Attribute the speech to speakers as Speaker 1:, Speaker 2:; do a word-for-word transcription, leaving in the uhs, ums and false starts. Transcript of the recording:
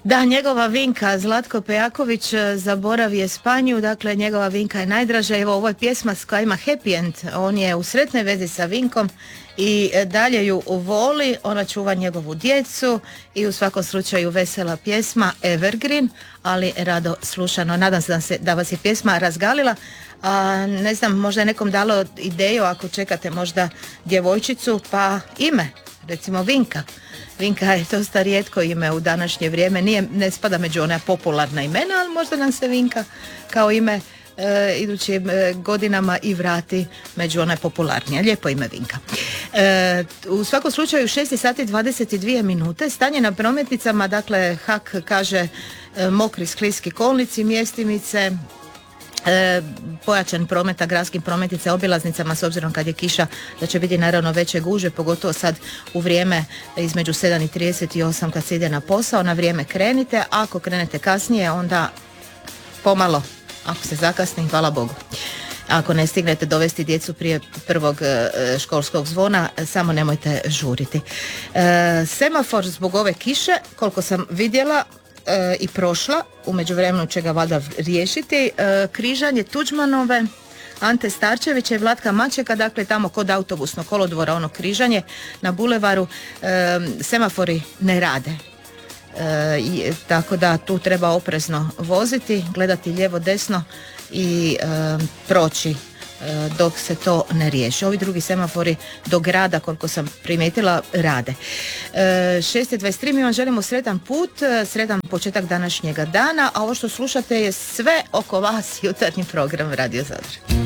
Speaker 1: Da, njegova Vinka, Zlatko Pejaković, zaboravio Spanju, dakle njegova Vinka je najdraža. Evo, ovo je pjesma koja ima happy end, on je u sretnoj vezi sa Vinkom i dalje ju voli, ona čuva njegovu djecu i u svakom slučaju vesela pjesma, evergreen, ali rado slušano. Nadam se da, se da vas je pjesma razgalila, a ne znam, možda je nekom dalo ideju ako čekate možda djevojčicu, pa ime, recimo Vinka. Vinka je dosta rijetko ime u današnje vrijeme, nije, ne spada među ona popularna imena, ali možda nam se Vinka kao ime e, idućim e, godinama i vrati među one popularnije. Lijepo ime Vinka. E, u svakom slučaju šest sati dvadeset dvije minute, stanje na prometnicama, dakle Hak kaže e, mokri skliski kolnici, mjestimice, E, pojačan prometa gradskim prometnica obilaznicama s obzirom kad je kiša da će biti naravno veće gužve, pogotovo sad u vrijeme između sedam i trideset osam kad se ide na posao, na vrijeme krenite, ako krenete kasnije onda pomalo, ako se zakasni, hvala Bogu. Ako ne stignete dovesti djecu prije prvog e, školskog zvona, samo nemojte žuriti. E, semafor zbog ove kiše, koliko sam vidjela E, i prošla, u međuvremenu će ga valjda riješiti, e, križanje Tuđmanove, Ante Starčevića i Vlatka Mačeka, dakle tamo kod autobusnog kolodvora, ono križanje na bulevaru, e, semafori ne rade. E, i, tako da tu treba oprezno voziti, gledati lijevo desno i e, proći dok se to ne riješi. Ovi drugi semafori do grada, koliko sam primijetila, rade. šest dvadeset tri mi vam želimo sretan put, sretan početak današnjega dana, a ovo što slušate je sve oko vas, jutarnji program Radio Zadar.